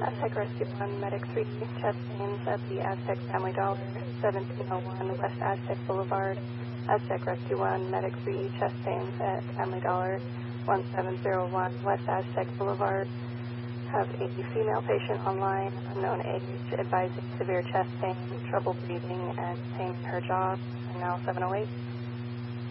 Aztec Rescue 1, Medic 3, chest pains at the Aztec Family Dollar, 1701 West Aztec Boulevard. Aztec Rescue 1, Medic 3, chest pains at Family Dollar, 1701 West Aztec Boulevard. Have a female patient online, unknown age, advising severe chest pain, trouble breathing, and pain in her jaw. And now 708.